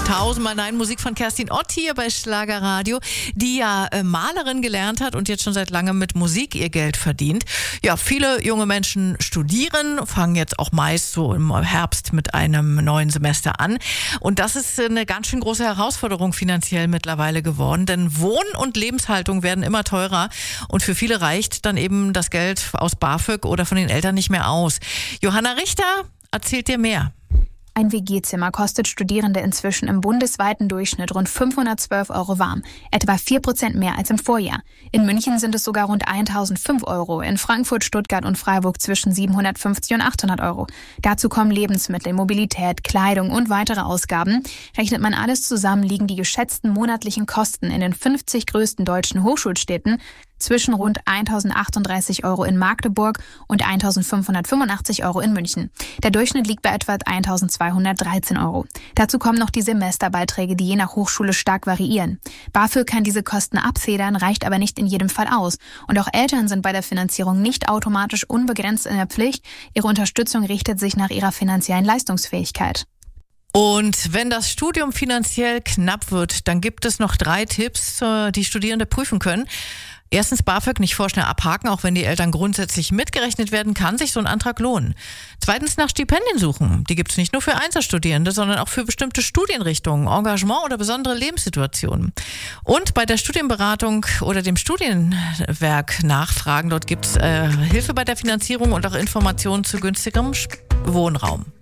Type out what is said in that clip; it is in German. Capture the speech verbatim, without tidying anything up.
Tausendmal Nein, Musik von Kerstin Ott hier bei Schlagerradio, die ja äh, Malerin gelernt hat und jetzt schon seit langem mit Musik ihr Geld verdient. Ja, viele junge Menschen studieren, fangen jetzt auch meist so im Herbst mit einem neuen Semester an. Und das ist eine ganz schön große Herausforderung finanziell mittlerweile geworden, denn Wohn- und Lebenshaltung werden immer teurer und für viele reicht dann eben das Geld aus BAföG oder von den Eltern nicht mehr aus. Johanna Richter erzählt dir mehr. Ein W G-Zimmer kostet Studierende inzwischen im bundesweiten Durchschnitt rund fünfhundertzwölf Euro warm, etwa vier Prozent mehr als im Vorjahr. In München sind es sogar rund eintausendfünf Euro, in Frankfurt, Stuttgart und Freiburg zwischen siebenhundertfünfzig und achthundert Euro. Dazu kommen Lebensmittel, Mobilität, Kleidung und weitere Ausgaben. Rechnet man alles zusammen, liegen die geschätzten monatlichen Kosten in den fünfzig größten deutschen Hochschulstädten zwischen rund eintausendachtunddreißig Euro in Magdeburg und eintausendfünfhundertfünfundachtzig Euro in München. Der Durchschnitt liegt bei etwa eintausendzweihundertdreizehn Euro. Dazu kommen noch die Semesterbeiträge, die je nach Hochschule stark variieren. BAföG kann diese Kosten abfedern, reicht aber nicht in jedem Fall aus. Und auch Eltern sind bei der Finanzierung nicht automatisch unbegrenzt in der Pflicht. Ihre Unterstützung richtet sich nach ihrer finanziellen Leistungsfähigkeit. Und wenn das Studium finanziell knapp wird, dann gibt es noch drei Tipps, die Studierende prüfen können. Erstens, BAföG nicht vorschnell abhaken, auch wenn die Eltern grundsätzlich mitgerechnet werden, kann sich so ein Antrag lohnen. Zweitens, nach Stipendien suchen. Die gibt es nicht nur für Einzelstudierende, sondern auch für bestimmte Studienrichtungen, Engagement oder besondere Lebenssituationen. Und bei der Studienberatung oder dem Studienwerk nachfragen. Dort gibt es äh, Hilfe bei der Finanzierung und auch Informationen zu günstigem Wohnraum.